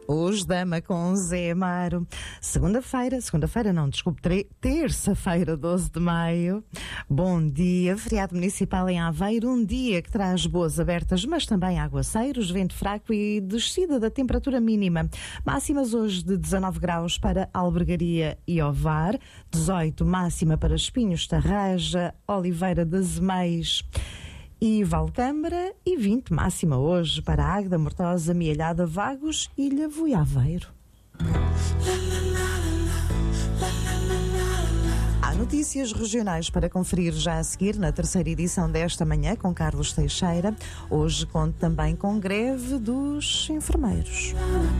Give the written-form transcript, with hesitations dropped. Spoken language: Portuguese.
Os Dama com Zé Amaro. Segunda-feira não, desculpe, terça-feira, 12 de maio. Bom dia, feriado municipal em Aveiro, um dia que traz boas abertas, mas também aguaceiros, vento fraco e descida da temperatura mínima. Máximas hoje de 19 graus para Albergaria e Ovar, 18 máxima para Espinhos, Tarraja, Oliveira das Meias e Valcâmara, e 20 máxima hoje para Águeda, Mortosa, Mielhada, Vagos, Ilha e Aveiro. Há notícias regionais para conferir já a seguir na terceira edição desta manhã com Carlos Teixeira. Hoje conto também com greve dos enfermeiros.